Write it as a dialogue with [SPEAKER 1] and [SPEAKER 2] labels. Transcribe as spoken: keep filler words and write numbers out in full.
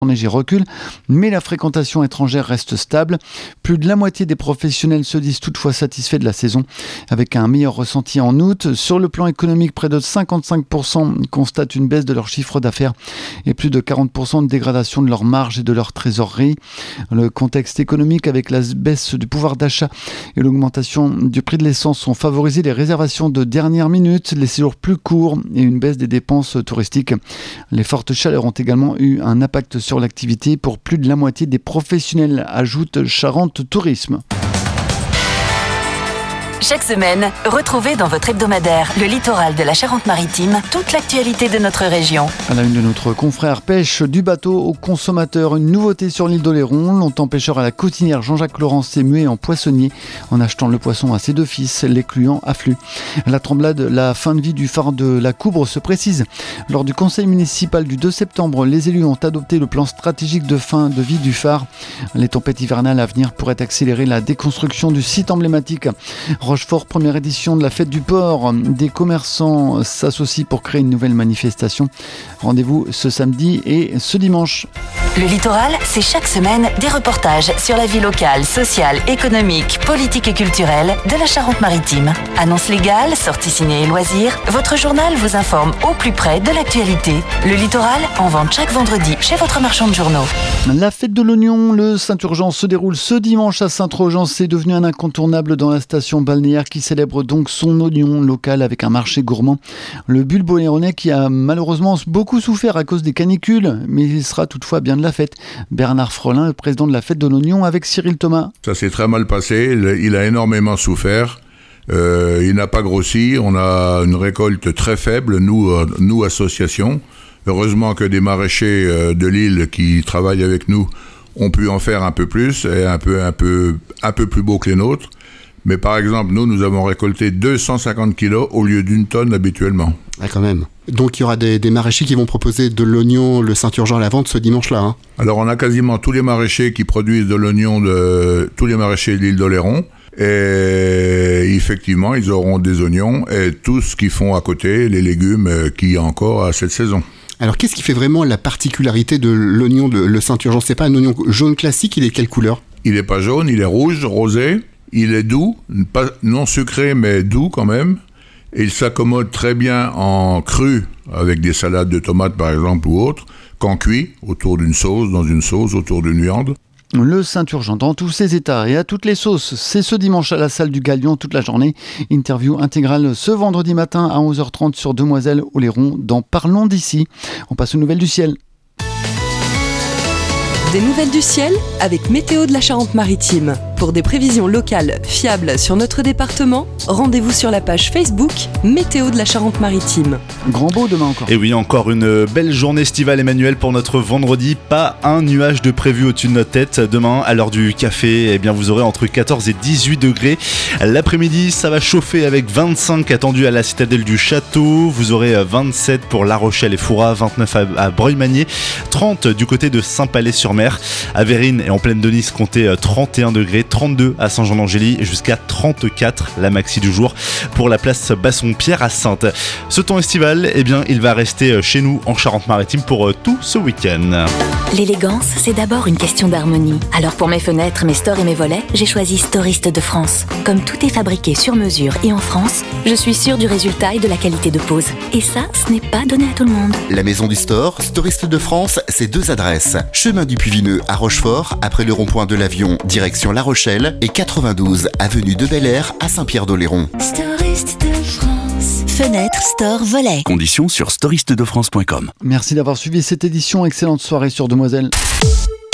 [SPEAKER 1] enneigée recule, mais la fréquentation étrangère reste stable. Plus de la moitié des professionnels se disent toutefois satisfaits de la saison, avec un meilleur ressenti en août. Sur le plan économique, près de cinquante-cinq pour cent constatent une baisse de leur chiffre d'affaires et plus de quarante pour cent de dégradation de leur marge et de leur trésorerie. Le contexte économique avec la baisse du pouvoir d'achat et l'augmentation du prix de l'essence ont favorisé les réservations de dernière minute, les séjours plus courts et une baisse des dépenses touristiques. Les fortes chaleurs ont également eu un impact sur l'activité pour plus de la moitié des professionnels, ajoute Charente Tourisme.
[SPEAKER 2] Chaque semaine, retrouvez dans votre hebdomadaire Le Littoral de la Charente-Maritime toute l'actualité de notre région.
[SPEAKER 1] À la une de notre confrère pêche, du bateau au consommateur, une nouveauté sur l'île d'Oléron. Longtemps pêcheur à la cotinière, Jean-Jacques Laurent s'est mué en poissonnier en achetant le poisson à ses deux fils, les cluants affluent. La Tremblade, la fin de vie du phare de la Coubre se précise. Lors du conseil municipal du deux septembre, les élus ont adopté le plan stratégique de fin de vie du phare. Les tempêtes hivernales à venir pourraient accélérer la déconstruction du site emblématique. Rochefort, première édition de la fête du port. Des commerçants s'associent pour créer une nouvelle manifestation. Rendez-vous ce samedi et ce dimanche.
[SPEAKER 2] Le Littoral, c'est chaque semaine des reportages sur la vie locale, sociale, économique, politique et culturelle de la Charente-Maritime. Annonces légales, sorties ciné et loisirs, votre journal vous informe au plus près de l'actualité. Le Littoral, en vente chaque vendredi chez votre marchand de journaux.
[SPEAKER 1] La fête de l'oignon, le Saint-Urgence se déroule ce dimanche à Saint-Trojan. C'est devenu un incontournable dans la station balnéaire qui célèbre donc son oignon local avec un marché gourmand. Le bulbe oléronais qui a malheureusement beaucoup souffert à cause des canicules, mais il sera toutefois bien de la fête. Bernard Frelin, le président de la fête de l'oignon avec Cyril Thomas.
[SPEAKER 3] Ça s'est très mal passé, il a énormément souffert. Euh, il n'a pas grossi, on a une récolte très faible, nous, euh, nous association. Heureusement que des maraîchers euh, de l'île qui travaillent avec nous ont pu en faire un peu plus et un peu, un peu, un peu plus beau que les nôtres. Mais par exemple, nous, nous avons récolté deux cent cinquante kilos au lieu d'une tonne habituellement.
[SPEAKER 4] Ah, quand même. Donc il y aura des, des maraîchers qui vont proposer de l'oignon, le Saint-Urgent à la vente ce dimanche-là. Hein.
[SPEAKER 3] Alors on a quasiment tous les maraîchers qui produisent de l'oignon, de tous les maraîchers de l'île d'Oléron. Et effectivement, ils auront des oignons et tout ce qu'ils font à côté, les légumes qu'il y a encore à cette saison.
[SPEAKER 4] Alors qu'est-ce qui fait vraiment la particularité de l'oignon, de, le Saint-Urgent ? C'est pas un oignon jaune classique, il est quelle couleur ?
[SPEAKER 3] Il n'est pas jaune, il est rouge, rosé. Il est doux, pas, non sucré, mais doux quand même. Et il s'accommode très bien en cru, avec des salades de tomates par exemple ou autres, qu'en cuit, autour d'une sauce, dans une sauce, autour d'une viande.
[SPEAKER 1] Le Saint-Urgent dans tous ses états et à toutes les sauces, c'est ce dimanche à la salle du Galion toute la journée. Interview intégrale ce vendredi matin à onze heures trente sur Demoiselle Oléron dans Parlons d'ici. On passe aux nouvelles du ciel.
[SPEAKER 5] Des nouvelles du ciel avec Météo de la Charente-Maritime. Pour des prévisions locales fiables sur notre département, rendez-vous sur la page Facebook Météo de la Charente-Maritime.
[SPEAKER 1] Grand beau demain encore.
[SPEAKER 6] Et oui, encore une belle journée estivale, Emmanuel, pour notre vendredi. Pas un nuage de prévu au-dessus de notre tête. Demain, à l'heure du café, eh bien, vous aurez entre quatorze et dix-huit degrés. L'après-midi, ça va chauffer avec vingt-cinq attendus à la citadelle du Château. Vous aurez vingt-sept pour La Rochelle et Fouras, vingt-neuf à, à Breuil-Magnier, trente du côté de Saint-Palais-sur-Mer. À Vérines et en plaine de Nice, comptez trente et un degrés. trente-deux à Saint-Jean-d'Angély, jusqu'à trente-quatre la maxi du jour pour la place Basson-Pierre à Sainte. Ce temps estival, eh bien, il va rester chez nous en Charente-Maritime pour tout ce week-end.
[SPEAKER 7] L'élégance, c'est d'abord une question d'harmonie. Alors pour mes fenêtres, mes stores et mes volets, j'ai choisi Storiste de France. Comme tout est fabriqué sur mesure et en France, je suis sûre du résultat et de la qualité de pose. Et ça, ce n'est pas donné à tout le monde.
[SPEAKER 8] La maison du store, Storiste de France, c'est deux adresses. Chemin du Puy-Vineux à Rochefort, après le rond-point de l'Avion, direction La Rochelle, et quatre-vingt-douze avenue de Bel-Air à Saint-Pierre-d'Oléron.
[SPEAKER 7] Storiste de France. Fenêtre, store, volet.
[SPEAKER 8] Conditions sur storiste de france point com.
[SPEAKER 1] Merci d'avoir suivi cette édition. Excellente soirée sur Demoiselle.